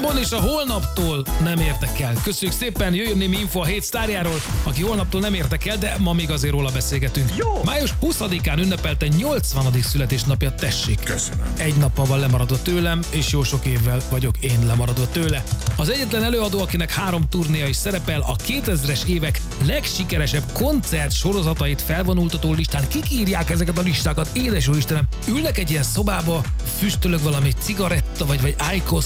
Bon és a holnaptól nem értek el. Köszönjük szépen, jöjjön némi info a hét sztárjáról, aki holnaptól nem értek el, de ma még azért róla beszélgetünk. Jó. Május 20-án ünnepelte 80. születésnapja, tessék. Köszönöm. Egy nappal lemaradott tőlem, és jó sok évvel vagyok én lemaradva tőle. Az egyetlen előadó, akinek 3 turnéja is szerepel, a 2000-es évek legsikeresebb koncert sorozatait felvonultató listán. Kik írják ezeket a listákat? Édes jó Istenem! Ülnek egy ilyen szobába, füstölök valami cigaretta, vagy IQOS